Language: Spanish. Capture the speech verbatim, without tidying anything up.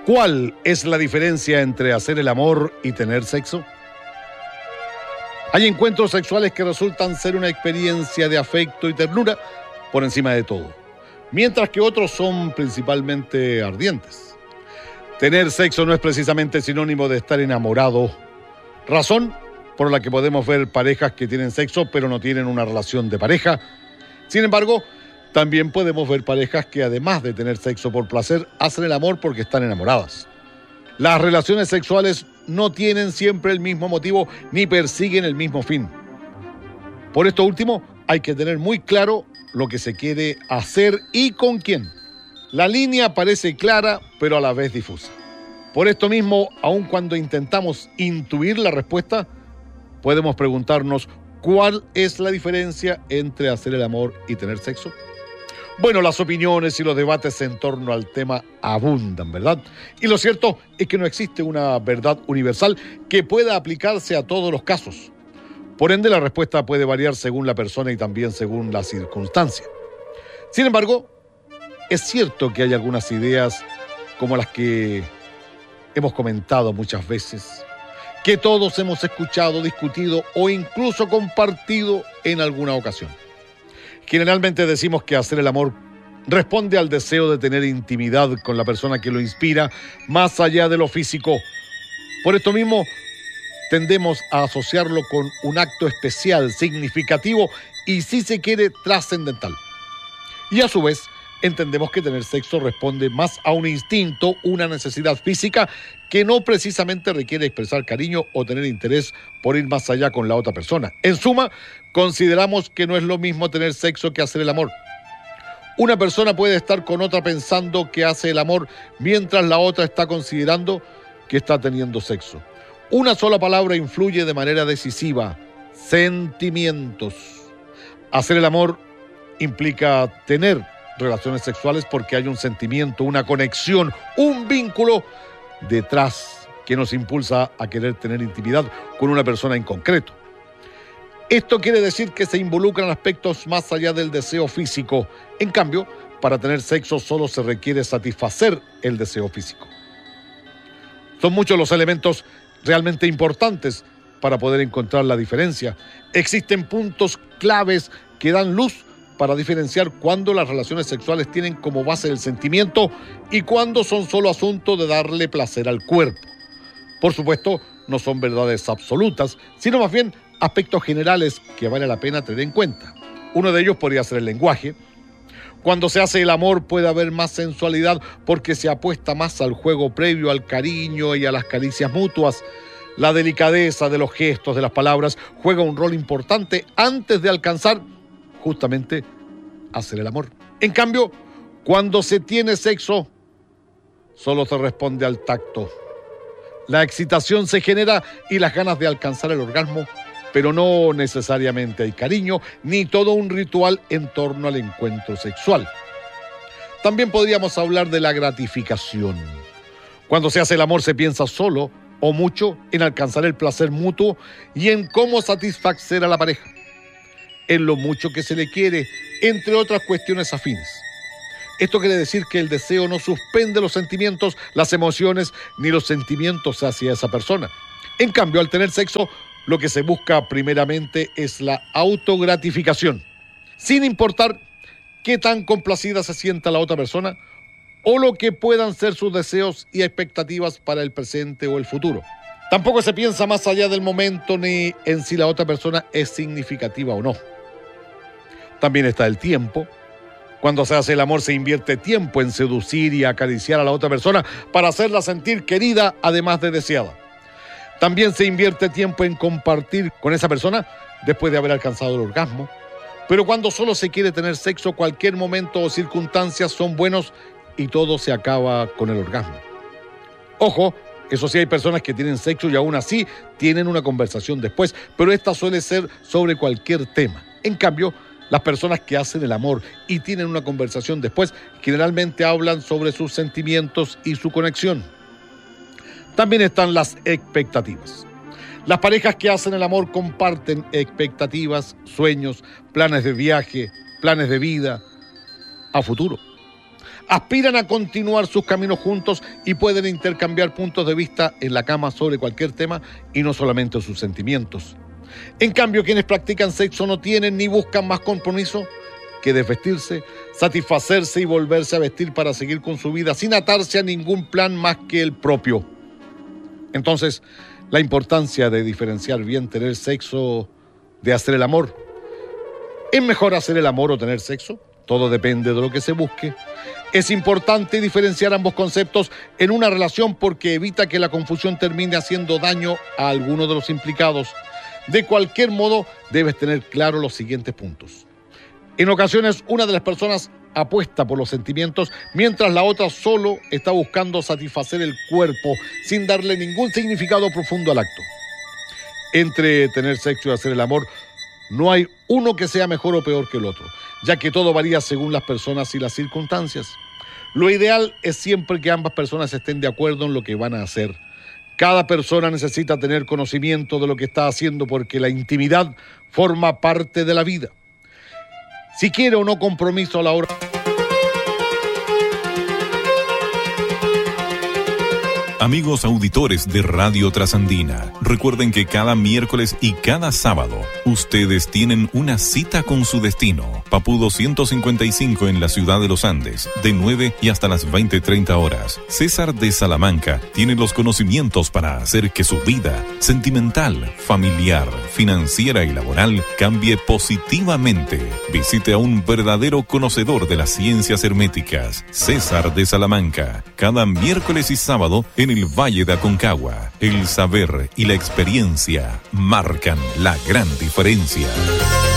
¿Cuál es la diferencia entre hacer el amor y tener sexo? Hay encuentros sexuales que resultan ser una experiencia de afecto y ternura por encima de todo, mientras que otros son principalmente ardientes. Tener sexo no es precisamente sinónimo de estar enamorado, razón por la que podemos ver parejas que tienen sexo pero no tienen una relación de pareja. Sin embargo, también podemos ver parejas que además de tener sexo por placer, hacen el amor porque están enamoradas. Las relaciones sexuales no tienen siempre el mismo motivo ni persiguen el mismo fin. Por esto último, hay que tener muy claro lo que se quiere hacer y con quién. La línea parece clara, pero a la vez difusa. Por esto mismo, aun cuando intentamos intuir la respuesta, podemos preguntarnos ¿cuál es la diferencia entre hacer el amor y tener sexo? Bueno, las opiniones y los debates en torno al tema abundan, ¿verdad? Y lo cierto es que no existe una verdad universal que pueda aplicarse a todos los casos. Por ende, la respuesta puede variar según la persona y también según la circunstancia. Sin embargo, es cierto que hay algunas ideas como las que hemos comentado muchas veces, que todos hemos escuchado, discutido o incluso compartido en alguna ocasión. Generalmente decimos que hacer el amor responde al deseo de tener intimidad con la persona que lo inspira, más allá de lo físico. Por esto mismo, tendemos a asociarlo con un acto especial, significativo y, si se quiere, trascendental. Y a su vez, entendemos que tener sexo responde más a un instinto, una necesidad física que no precisamente requiere expresar cariño o tener interés por ir más allá con la otra persona. En suma, consideramos que no es lo mismo tener sexo que hacer el amor. Una persona puede estar con otra pensando que hace el amor mientras la otra está considerando que está teniendo sexo. Una sola palabra influye de manera decisiva: sentimientos. Hacer el amor implica tener relaciones sexuales porque hay un sentimiento, una conexión, un vínculo detrás que nos impulsa a querer tener intimidad con una persona en concreto. Esto quiere decir que se involucran aspectos más allá del deseo físico. En cambio, para tener sexo solo se requiere satisfacer el deseo físico. Son muchos los elementos realmente importantes para poder encontrar la diferencia. Existen puntos claves que dan luz para diferenciar cuándo las relaciones sexuales tienen como base el sentimiento y cuándo son solo asunto de darle placer al cuerpo. Por supuesto, no son verdades absolutas, sino más bien aspectos generales que vale la pena tener en cuenta. Uno de ellos podría ser el lenguaje. Cuando se hace el amor puede haber más sensualidad porque se apuesta más al juego previo, al cariño y a las caricias mutuas. La delicadeza de los gestos, de las palabras, juega un rol importante antes de alcanzar justamente hacer el amor. En cambio, cuando se tiene sexo, solo se responde al tacto. La excitación se genera y las ganas de alcanzar el orgasmo, pero no necesariamente hay cariño ni todo un ritual en torno al encuentro sexual. También podríamos hablar de la gratificación. Cuando se hace el amor se piensa solo o mucho en alcanzar el placer mutuo y en cómo satisfacer a la pareja, en lo mucho que se le quiere, entre otras cuestiones afines. Esto quiere decir que el deseo no suspende los sentimientos, las emociones, ni los sentimientos hacia esa persona. En cambio, al tener sexo, lo que se busca primeramente es la autogratificación, sin importar qué tan complacida se sienta la otra persona o lo que puedan ser sus deseos y expectativas para el presente o el futuro. Tampoco se piensa más allá del momento ni en si la otra persona es significativa o no. También está el tiempo. Cuando se hace el amor se invierte tiempo en seducir y acariciar a la otra persona para hacerla sentir querida, además de deseada. También se invierte tiempo en compartir con esa persona después de haber alcanzado el orgasmo. Pero cuando solo se quiere tener sexo, cualquier momento o circunstancias son buenos y todo se acaba con el orgasmo. Ojo, eso sí, hay personas que tienen sexo y aún así tienen una conversación después, pero esta suele ser sobre cualquier tema. En cambio, las personas que hacen el amor y tienen una conversación después generalmente hablan sobre sus sentimientos y su conexión. También están las expectativas. Las parejas que hacen el amor comparten expectativas, sueños, planes de viaje, planes de vida a futuro. Aspiran a continuar sus caminos juntos y pueden intercambiar puntos de vista en la cama sobre cualquier tema y no solamente sus sentimientos. En cambio, quienes practican sexo no tienen ni buscan más compromiso que desvestirse, satisfacerse y volverse a vestir para seguir con su vida sin atarse a ningún plan más que el propio. Entonces, la importancia de diferenciar bien tener sexo de hacer el amor. ¿Es mejor hacer el amor o tener sexo? Todo depende de lo que se busque. Es importante diferenciar ambos conceptos en una relación porque evita que la confusión termine haciendo daño a alguno de los implicados. De cualquier modo, debes tener claro los siguientes puntos. En ocasiones, una de las personas apuesta por los sentimientos, mientras la otra solo está buscando satisfacer el cuerpo sin darle ningún significado profundo al acto. Entre tener sexo y hacer el amor, no hay uno que sea mejor o peor que el otro, ya que todo varía según las personas y las circunstancias. Lo ideal es siempre que ambas personas estén de acuerdo en lo que van a hacer. Cada persona necesita tener conocimiento de lo que está haciendo porque la intimidad forma parte de la vida. Si quiere o no compromiso a la hora... Amigos auditores de Radio Trasandina, recuerden que cada miércoles y cada sábado ustedes tienen una cita con su destino. Papudo ciento cincuenta y cinco en la ciudad de Los Andes, de nueve y hasta las veinte treinta horas. César de Salamanca tiene los conocimientos para hacer que su vida sentimental, familiar, financiera y laboral cambie positivamente. Visite a un verdadero conocedor de las ciencias herméticas, César de Salamanca, cada miércoles y sábado en el Valle de Aconcagua. El saber y la experiencia marcan la gran diferencia.